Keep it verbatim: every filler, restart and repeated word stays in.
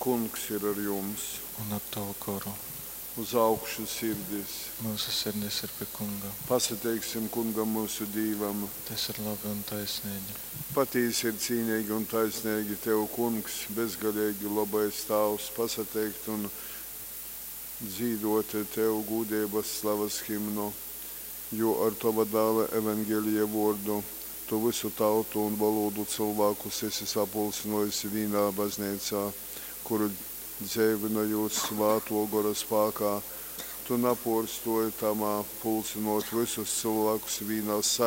Kungs ir ar jums. Un ar tavu garu. Uz augšu sirdis. Mūsu sirdis ir pie Kunga. Pasateiksim Kungam mūsu Dīvam. Tas ir labi un taisnīgi. Patīsi ir cīnīgi un taisnīgi Tev, Kungs, bezgalīgi labais Tavs, pasateikt un dzīvot Tev gūdības slavas himnu, jo ar Tava dāla evaņģēlija vārdu Tu visu tautu un valodu cilvēkus esi sapulcinājusi vienā baznīcā, kuru dzīvinājot svāto gara spēkā. Tu napūrstoji tamā pulcinot visus cilvēkus vienā